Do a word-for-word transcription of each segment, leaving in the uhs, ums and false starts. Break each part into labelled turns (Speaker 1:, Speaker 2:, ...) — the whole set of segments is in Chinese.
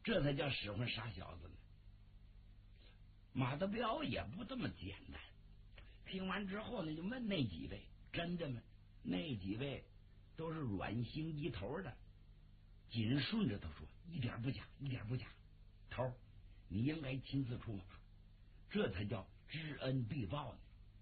Speaker 1: 这才叫使唤傻小子呢。马德彪也不这么简单，听完之后呢，就问那几位：“真的吗？”那几位都是软心一头的，紧顺着他说：“一点不假，一点不假。头，你应该亲自出马，这才叫知恩必报呢。”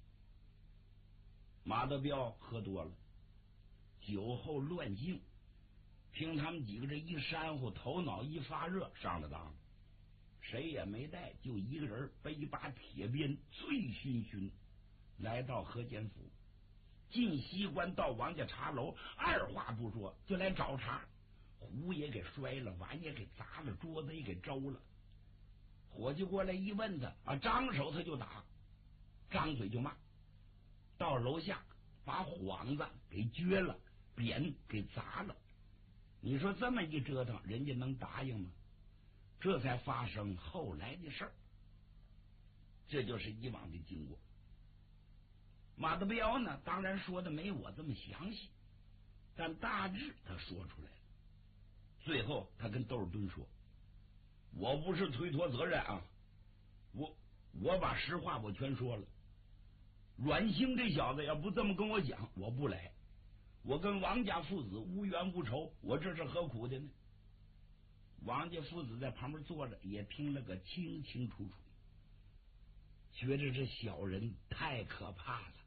Speaker 1: 马德彪喝多了，酒后乱性，听他们几个这一煽乎，头脑一发热，上了当，谁也没带，就一个人背一把铁鞭，醉醺醺来到河间府，进西关到王家茶楼，二话不说就来找茬，壶也给摔了，碗也给砸了，桌子也给周了。伙计过来一问他啊，张手他就打，张嘴就骂，到楼下把幌子给撅了，匾给砸了。你说这么一折腾，人家能答应吗？这才发生后来的事儿，这就是以往的经过。马德彪呢，当然说的没我这么详细，但大致他说出来了。最后他跟窦尔敦说：“我不是推脱责任啊，我我把实话我全说了。阮兴这小子要不这么跟我讲，我不来。我跟王家父子无冤无仇，我这是何苦的呢？”王家父子在旁边坐着，也听了个清清楚楚，觉得这小人太可怕了。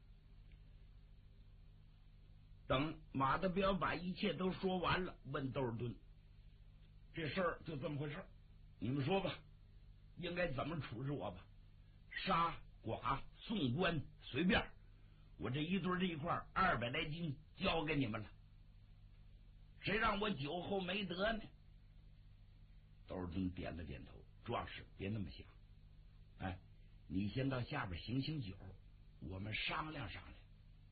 Speaker 1: 等马德彪把一切都说完了，问窦尔敦：“这事儿就这么回事，你们说吧，应该怎么处置我吧？杀剐送官随便，我这一堆这一块二百来斤交给你们了，谁让我酒后没德呢？”窦尔敦点了点头：“壮士别那么想，哎，你先到下边醒醒酒，我们商量商量。”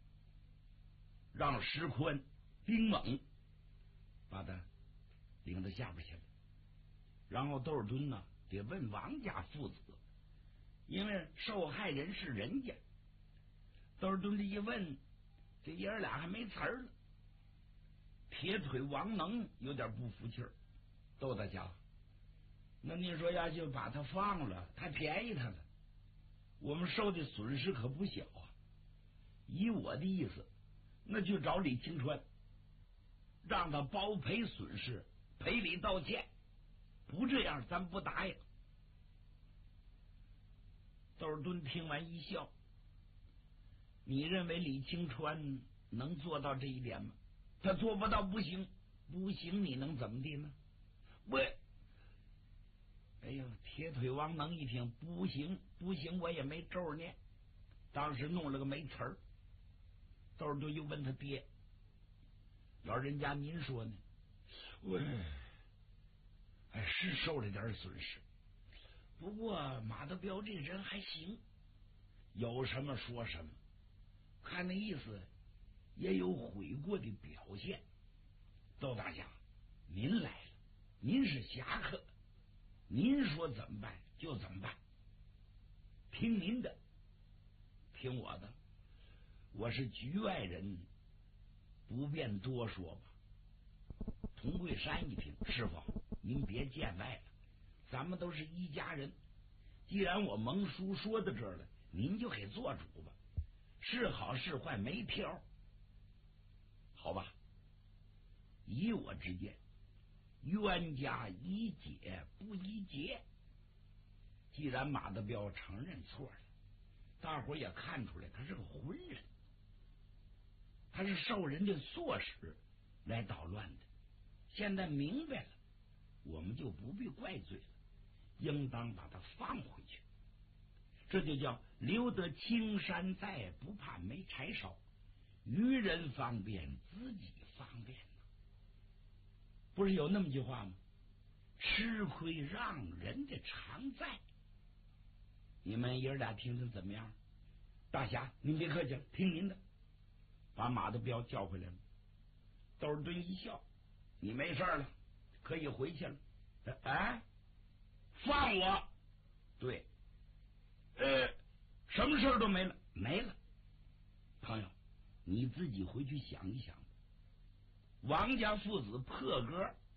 Speaker 1: 让石宽、丁猛把他领到下边去了。然后窦尔敦呢得问王家父子，因为受害人是人家。窦尔敦这一问，这爷儿俩还没词儿了。铁腿王能有点不服气儿：“窦大侠，那您说要就把他放了，太便宜他了，我们受的损失可不小啊。以我的意思，那就找李清川，让他包赔损失，赔礼道歉，不这样咱不答应。”窦尔敦听完一笑：“你认为李清川能做到这一点吗？他做不到不行，不行你能怎么的呢？”喂，哎呦，铁腿王能一听不行不行，我也没咒念，当时弄了个没词儿。窦尔敦又问他爹：“老人家您说呢？”“喂，哎，是受了点损失，不过马德彪这人还行，有什么说什么，看那意思也有悔过的表现。窦大侠，您来了，您是侠客，您说怎么办就怎么办，听您的，听我的。我是局外人，不便多说吧。”童桂山一听：“师傅，您别见外了，咱们都是一家人。既然我蒙叔说到这儿了，您就给做主吧，是好是坏没挑。好吧，以我之见，冤家宜解不宜结。既然马德彪承认错了，大伙也看出来他是个浑人，他是受人家唆使来捣乱的，现在明白了，我们就不必怪罪了，应当把他放回去。这就叫留得青山在，不怕没柴烧，于人方便，自己方便呢。不是有那么句话吗？吃亏让人家常在。你们爷儿俩听着怎么样？大侠您别客气了，听您的。把马德彪叫回来了。窦尔敦一笑：“你没事了，可以回去了。”哎，放我！对，呃，什么事都没了，没了。朋友，你自己回去想一想，王家父子破格